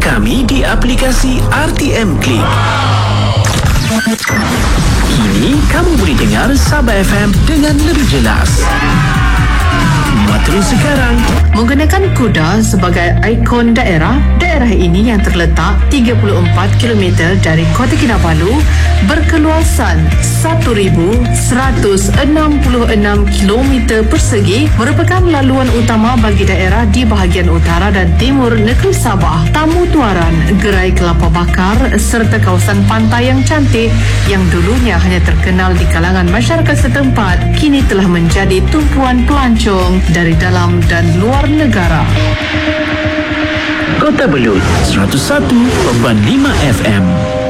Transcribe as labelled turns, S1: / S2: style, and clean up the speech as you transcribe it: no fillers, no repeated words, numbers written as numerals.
S1: kami di aplikasi RTM Klik. Kini kamu boleh dengar Sabah FM dengan lebih jelas. Terus sekarang
S2: menggunakan kuda sebagai ikon daerah ini yang terletak 34 km dari Kota Kinabalu berkeluasan 1,166 km persegi merupakan laluan utama bagi daerah di bahagian utara dan timur negeri Sabah. Tamu Tuaran, gerai kelapa bakar serta kawasan pantai yang cantik yang dulunya hanya terkenal di kalangan masyarakat setempat kini telah menjadi tumpuan pelancong dari dalam dan luar negara.
S1: Kota Belud 101.5 FM.